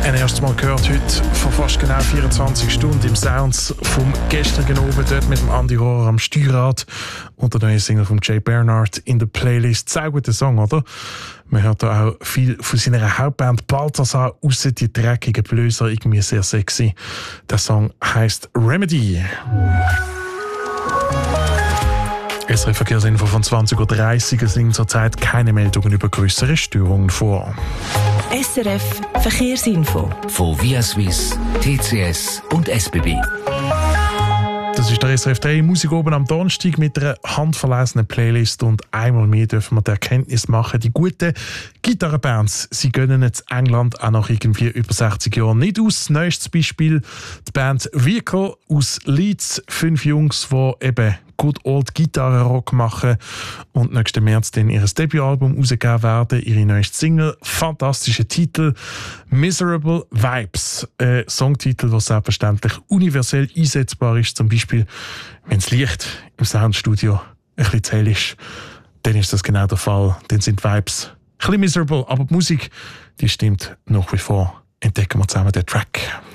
Ein erstes Mal gehört heute vor fast genau 24 Stunden im Sounds vom gestrigen Abend dort mit dem Andi Rohrer am Steuerrad und der neue Single von Jay Bernard in der Playlist. Sehr guter Song, oder? Man hört da auch viel von seiner Hauptband Balthasar raus, die dreckigen Blöser, irgendwie sehr sexy. Der Song heisst Remedy. SRF Verkehrsinfo von 20.30 Uhr. Es liegen zurzeit keine Meldungen über größere Störungen vor. SRF Verkehrsinfo von Via Suisse, TCS und SBB. Das ist der SRF 3 Musik oben am Donnerstag mit einer handverlesenen Playlist und einmal mehr dürfen wir die Erkenntnis machen, die guten Gitarrenbands, sie gönnen jetzt England auch nach irgendwie über 60 Jahren nicht aus. Neuestes Beispiel die Band Vehicle aus Leeds, 5 Jungs, die eben Good Old Gitarrenrock machen und nächsten März dann ihr Debütalbum rausgeben werden. Ihre neueste Single, fantastischer Titel, Miserable Vibes. Ein Songtitel, der selbstverständlich universell einsetzbar ist. Zum Beispiel, wenn das Licht im Soundstudio ein bisschen zu hell ist, dann ist das genau der Fall. Dann sind die Vibes ein bisschen miserable, aber die Musik, die stimmt nach wie vor. Entdecken wir zusammen den Track.